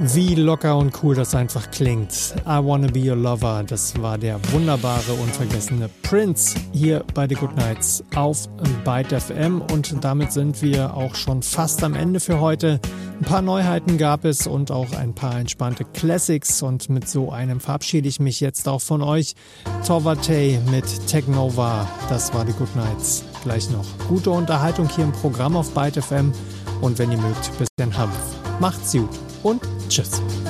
Wie locker und cool das einfach klingt. I Wanna Be Your Lover, das war der wunderbare, unvergessene Prince hier bei The Good Nights auf Byte FM und damit sind wir auch schon fast am Ende für heute. Ein paar Neuheiten gab es und auch ein paar entspannte Classics und mit so einem verabschiede ich mich jetzt auch von euch. Torvatay mit Technova, das war The Good Nights. Gleich noch gute Unterhaltung hier im Programm auf Byte FM und wenn ihr mögt, bisschen Hanf. Macht's gut und tschüss.